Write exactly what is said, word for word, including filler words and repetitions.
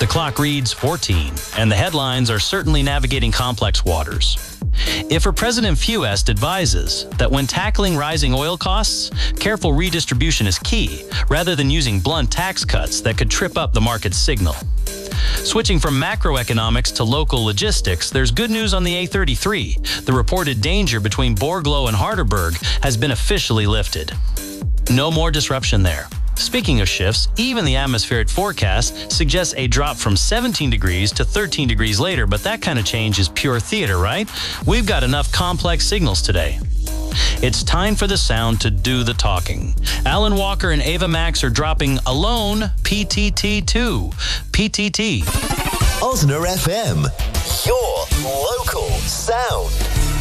The clock reads fourteen, and the headlines are certainly navigating complex waters. If her President Fuest advises that when tackling rising oil costs, careful redistribution is key, rather than using blunt tax cuts that could trip up the market's signal. Switching from macroeconomics to local logistics, there's good news on the A thirty-three. The reported danger between Borglo and Harderberg has been officially lifted. No more disruption there. Speaking of shifts, even the atmospheric forecast suggests a drop from seventeen degrees to thirteen degrees later, but that kind of change is pure theater, right? We've got enough complex signals today. It's time for the sound to do the talking. Alan Walker and Ava Max are dropping Alone P T T two. P T T. Osner F M, your local sound.